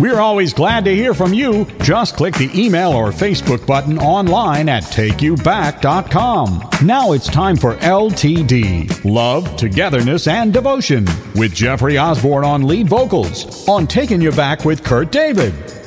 We're always glad to hear from you. Just click the email or Facebook button online at TakeYouBack.com. Now it's time for LTD, Love, Togetherness, and Devotion, with Jeffrey Osborne on lead vocals on Taking You Back with Kurt David.